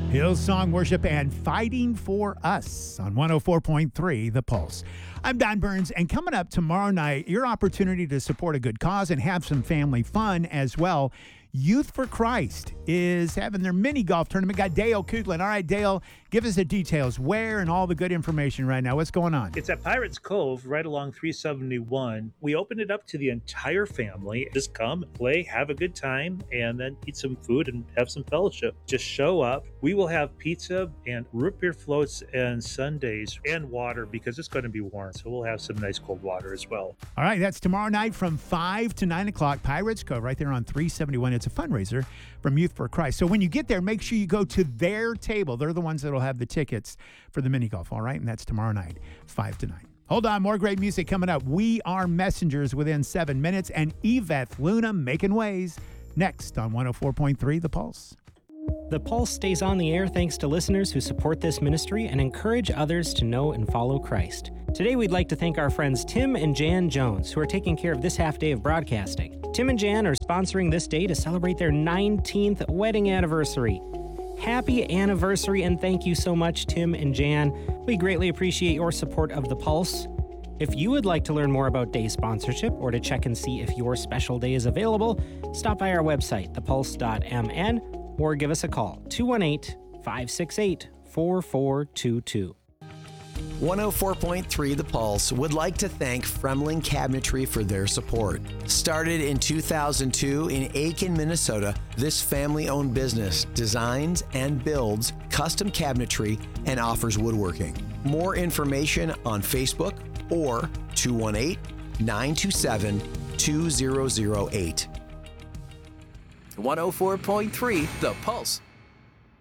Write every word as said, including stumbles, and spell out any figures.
Hillsong Worship and Fighting for Us on one oh four point three The Pulse. I'm Don Burns, and coming up tomorrow night, your opportunity to support a good cause and have some family fun as well. Youth for Christ is having their mini golf tournament. Got Dale Kuglin. All right, Dale, give us the details. Where and all the good information right now. What's going on? It's at Pirates Cove, right along three seventy-one. We open it up to the entire family. Just come, play, have a good time, and then eat some food and have some fellowship. Just show up. We will have pizza and root beer floats and sundaes and water because it's going to be warm. So we'll have some nice cold water as well. All right, that's tomorrow night from five to nine o'clock. Pirates Cove, right there on three seventy-one. It's a fundraiser from Youth for Christ. So when you get there, make sure you go to their table. They're the ones that will have the tickets for the mini golf, all right? And that's tomorrow night, five to nine. Hold on, more great music coming up. We Are Messengers within seven minutes, and Yvette Luna making waves next on one oh four point three The Pulse. The Pulse stays on the air thanks to listeners who support this ministry and encourage others to know and follow Christ. Today we'd like to thank our friends Tim and Jan Jones, who are taking care of this half day of broadcasting. Tim and Jan are sponsoring this day to celebrate their nineteenth wedding anniversary. Happy anniversary, and thank you so much, Tim and Jan. We greatly appreciate your support of The Pulse. If you would like to learn more about day sponsorship or to check and see if your special day is available, stop by our website, the pulse dot m n, or give us a call, two one eight, five six eight, four four two two. one oh four point three The Pulse would like to thank Fremling Cabinetry for their support. Started in two thousand two in Aiken, Minnesota, this family-owned business designs and builds custom cabinetry and offers woodworking. More information on Facebook or two one eight, nine two seven, two zero zero eight. one oh four point three The Pulse.